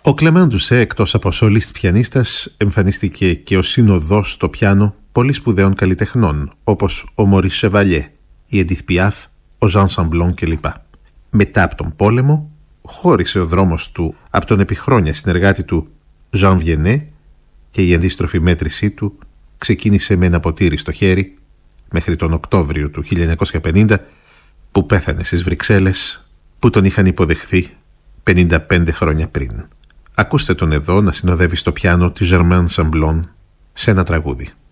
Ο Κλεμάν Ντουσέ, εκτός από σολίστ πιανίστας, εμφανίστηκε και ως συνοδός στο πιάνο πολύ σπουδαίων καλλιτεχνών, όπως ο Μωρίς Σεβαλιέ, η Εντίθ Πιάφ, ο Ζαν Σαμπλόν κλπ. Μετά από τον πόλεμο, χώρισε ο δρόμος του από τον επί χρόνια συνεργάτη του Ζαν Βιενέ και η αντίστροφη μέτρησή του ξεκίνησε με ένα ποτήρι στο χέρι μέχρι τον Οκτώβριο του 1950, που πέθανε στις Βρυξέλλες, που τον είχαν υποδεχθεί 55 χρόνια πριν. Ακούστε τον εδώ να συνοδεύει στο πιάνο τη Germaine Samblon σε ένα τραγούδι.